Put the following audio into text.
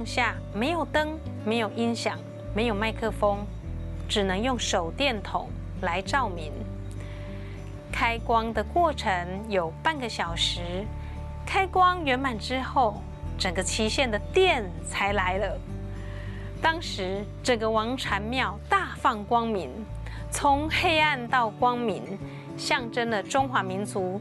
下没有灯，没有音响，没有麦克风，只能用手电筒来照明。开光的过程有半个小时，开光圆满之后，整个期限的电才来了。当时整个王禅庙大放光明，从黑暗到光明，象征了中华民族